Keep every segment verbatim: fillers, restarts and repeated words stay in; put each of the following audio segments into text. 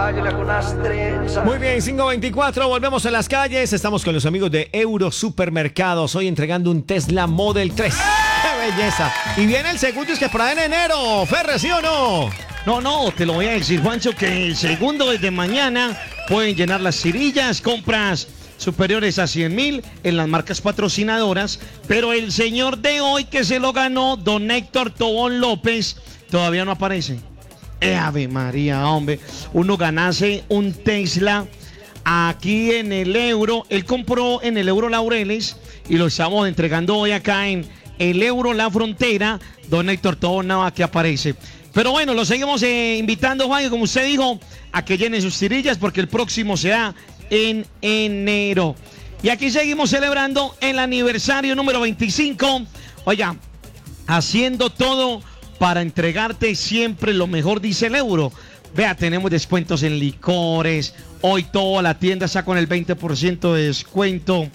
Muy bien, cinco veinticuatro, volvemos a las calles. Estamos con los amigos de Euro Supermercados. Hoy entregando un Tesla Model tres. ¡Qué belleza! Y viene el segundo, es que por ahí en enero. Ferre, ¿sí o no? No, no, te lo voy a decir, Juancho, que el segundo desde mañana pueden llenar las cirillas, compras superiores a cien mil en las marcas patrocinadoras, pero el señor de hoy que se lo ganó, don Héctor Tobón López, todavía no aparece. Eh, Ave María, hombre, uno ganase un Tesla aquí en el Euro, él compró en el Euro Laureles y lo estamos entregando hoy acá en el Euro La Frontera, don Héctor Tobón nada que aparece. Pero bueno, lo seguimos eh, invitando, Juan, como usted dijo, a que llenen sus tirillas porque el próximo será en enero. Y aquí seguimos celebrando el aniversario número veinticinco. Oiga, haciendo todo para entregarte siempre lo mejor, dice el Euro. Vea, tenemos descuentos en licores. Hoy toda la tienda está con el veinte por ciento de descuento.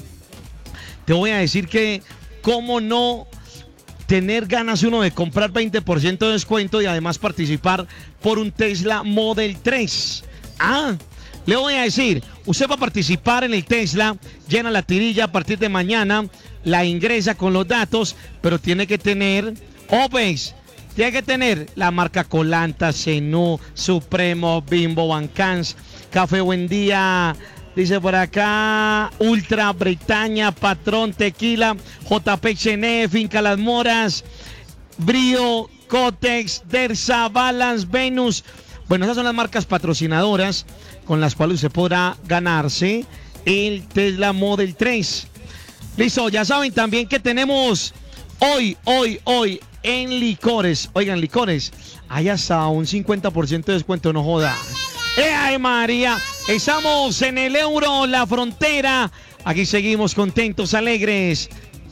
Te voy a decir que, cómo no tener ganas uno de comprar veinte por ciento de descuento y además participar por un Tesla Model tres. Ah, le voy a decir, usted va a participar en el Tesla, llena la tirilla a partir de mañana, la ingresa con los datos, pero tiene que tener, oh, pues, tiene que tener la marca Colanta, Zenú, Supremo, Bimbo, Bancans, Café Buen Día, dice por acá, Ultra, Bretaña, Patrón, Tequila, J P X N, Finca Las Moras, Brío, Cotex, Dersa, Balance, Venus. Bueno, esas son las marcas patrocinadoras con las cuales usted podrá ganarse el Tesla Model tres. Listo, ya saben también que tenemos hoy, hoy, hoy en licores. Oigan, licores, hay hasta un cincuenta por ciento de descuento, no joda. ¡Eh, ay, María! Estamos en el Euro La Frontera. Aquí seguimos contentos, alegres.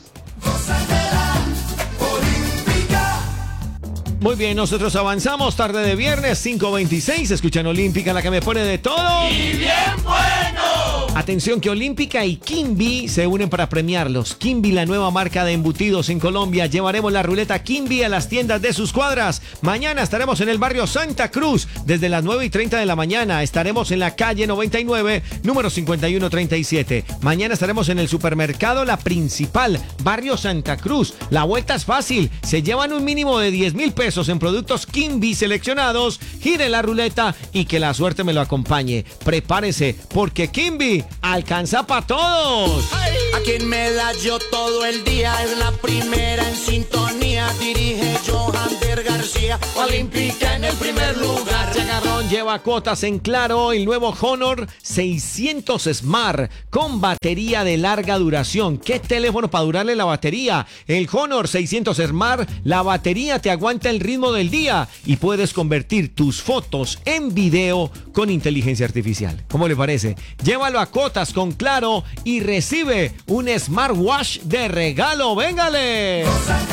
Muy bien, nosotros avanzamos, tarde de viernes, cinco veintiséis, escuchan Olímpica, la que me pone de todo. ¡Y bien bueno! Atención que Olímpica y Kimby se unen para premiarlos. Kimby, la nueva marca de embutidos en Colombia. Llevaremos la ruleta Kimby a las tiendas de sus cuadras. Mañana estaremos en el barrio Santa Cruz, desde las nueve y treinta de la mañana. Estaremos en la calle noventa y nueve, número cincuenta y uno treinta y siete. Mañana estaremos en el supermercado La Principal, barrio Santa Cruz. La vuelta es fácil, se llevan un mínimo de diez mil pesos en productos Kimby seleccionados. Gire la ruleta y que la suerte me lo acompañe. Prepárese, porque Kimby alcanza para todos. Aquí en Medallo todo el día es la primera en sintonía. Dirige Johander García, Olímpica en el primer lugar. Chagarrón lleva cuotas en Claro, el nuevo Honor seiscientos Smart con batería de larga duración. ¿Qué teléfono para durarle la batería? El Honor seiscientos Smart, la batería te aguanta el ritmo del día y puedes convertir tus fotos en video con inteligencia artificial. ¿Cómo le parece? Llévalo a cuotas con Claro y recibe un smartwatch de regalo. ¡Véngale!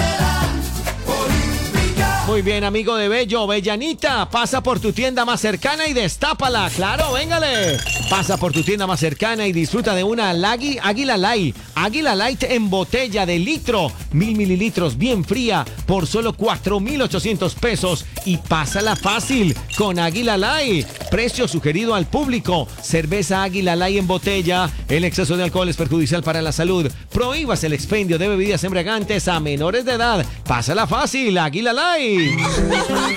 Muy bien, amigo de Bello, Bellanita, pasa por tu tienda más cercana y destápala. Claro, véngale. Pasa por tu tienda más cercana y disfruta de una Lagui, Águila Light. Águila Light en botella de litro, mil mililitros, bien fría, por solo cuatro mil ochocientos pesos. Y pásala fácil con Águila Light. Precio sugerido al público. Cerveza Águila Light en botella. El exceso de alcohol es perjudicial para la salud. Prohíbas el expendio de bebidas embriagantes a menores de edad. Pásala fácil, Águila Light.